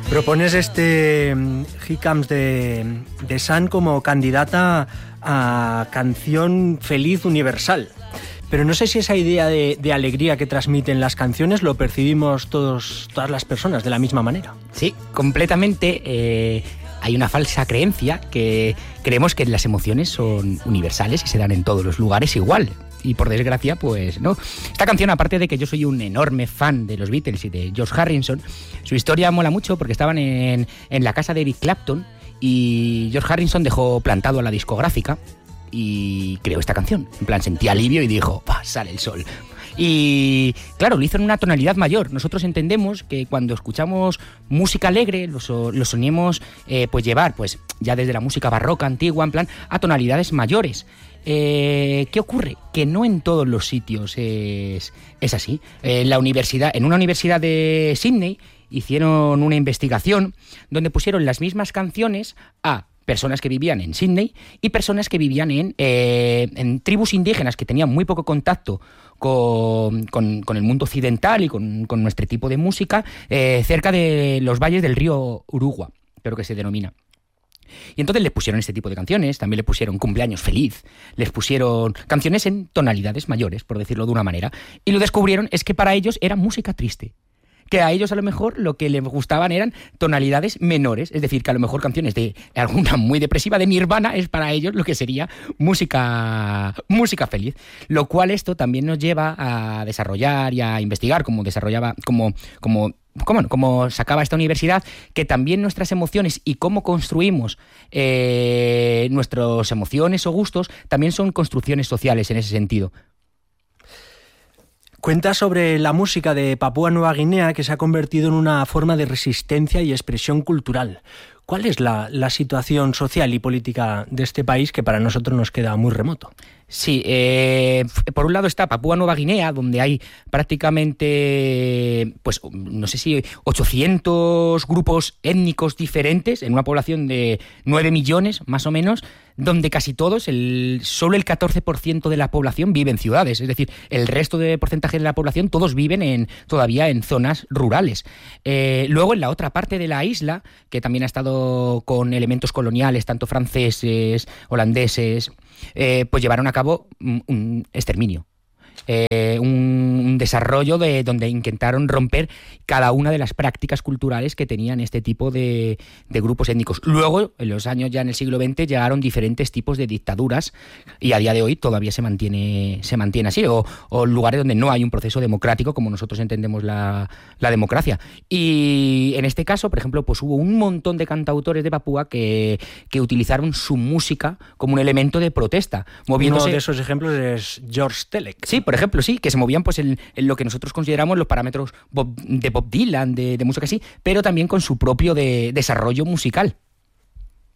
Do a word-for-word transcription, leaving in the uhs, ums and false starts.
Propones este Here Comes the, the Sun como candidata a canción feliz universal. Pero no sé si esa idea de, de alegría que transmiten las canciones lo percibimos todos, todas las personas de la misma manera. Sí, completamente. Eh, hay una falsa creencia que creemos que las emociones son universales y se dan en todos los lugares igual. Y por desgracia, pues no. Esta canción, aparte de que yo soy un enorme fan de los Beatles y de George Harrison, su historia mola mucho porque estaban en, en la casa de Eric Clapton y George Harrison dejó plantado a la discográfica y creó esta canción. En plan, sentía alivio y dijo, ¡pah, sale el sol! Y claro, lo hizo en una tonalidad mayor. Nosotros entendemos que cuando escuchamos música alegre, lo, so, lo soñemos eh, pues llevar, pues ya desde la música barroca, antigua, en plan, a tonalidades mayores. Eh, ¿Qué ocurre? Que no en todos los sitios es, es así. En la universidad, en una universidad de Sydney hicieron una investigación donde pusieron las mismas canciones a personas que vivían en Sydney y personas que vivían en, eh, en tribus indígenas que tenían muy poco contacto con, con, con el mundo occidental y con, con nuestro tipo de música, eh, cerca de los valles del río Urugua, creo que se denomina. Y entonces les pusieron este tipo de canciones, también le pusieron Cumpleaños Feliz, les pusieron canciones en tonalidades mayores, por decirlo de una manera, y lo descubrieron es que para ellos era música triste. Que a ellos a lo mejor lo que les gustaban eran tonalidades menores, es decir, que a lo mejor canciones de alguna muy depresiva de Nirvana es para ellos lo que sería música, música feliz. Lo cual esto también nos lleva a desarrollar y a investigar como desarrollaba, como, como, como, como sacaba esta universidad, que también nuestras emociones y cómo construimos eh, nuestras emociones o gustos también son construcciones sociales en ese sentido. Cuenta sobre la música de Papúa Nueva Guinea que se ha convertido en una forma de resistencia y expresión cultural. ¿Cuál es la, la situación social y política de este país que para nosotros nos queda muy remoto? Sí, eh, por un lado está Papúa Nueva Guinea, donde hay prácticamente, pues no sé si ochocientos grupos étnicos diferentes en una población de nueve millones más o menos, donde casi todos, el, solo el catorce por ciento de la población vive en ciudades, es decir, el resto de porcentaje de la población todos viven en, todavía en zonas rurales. Eh, luego en la otra parte de la isla, que también ha estado con elementos coloniales, tanto franceses, holandeses, eh, pues llevaron a cabo un, un exterminio. Eh, un, un desarrollo de donde intentaron romper cada una de las prácticas culturales que tenían este tipo de, de grupos étnicos. Luego, en los años ya en el siglo veinte, llegaron diferentes tipos de dictaduras y a día de hoy todavía se mantiene, se mantiene así, o, o lugares donde no hay un proceso democrático como nosotros entendemos la, la democracia. Y en este caso, por ejemplo, pues hubo un montón de cantautores de Papúa que, que utilizaron su música como un elemento de protesta. Moviéndose... Uno de esos ejemplos es George Telek. Sí, por ejemplo, sí, que se movían pues en, en lo que nosotros consideramos los parámetros Bob, de Bob Dylan, de, de música así, pero también con su propio de, desarrollo musical.